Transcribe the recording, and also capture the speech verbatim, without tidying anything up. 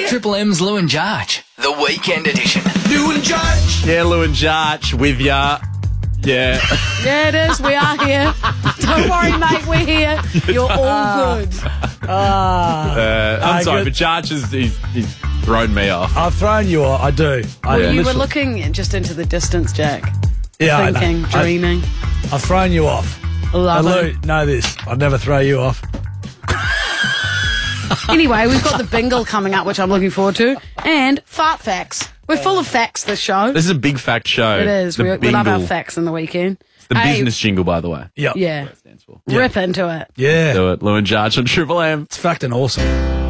Triple M's Lou and Jarch, the weekend edition. Lou and Jarch. Yeah, Lou and Jarch with ya. Yeah. Yeah, it is. We are here. Don't worry, mate. We're here. You're all good. Uh, I'm Uh, sorry, good. but Jarch is he's, he's thrown me off. I've thrown you off. I do. I Yeah. You were literally- looking just into the distance, Jack. yeah, I know. Thinking, I- dreaming. I've thrown you off. Love Now, it. Lou, know this. I'd never throw you off. Anyway, we've got the bingle coming up, which I'm looking forward to, and fart facts. We're full of facts this show. This is a big fact show. It is. The We, we love our bingle. facts in the weekend. The Hey, business jingle, by the way. Yep. Yeah. Stands for. Rip into it. Yeah. Do it, Lou and Jarch on Triple M. It's fucking awesome.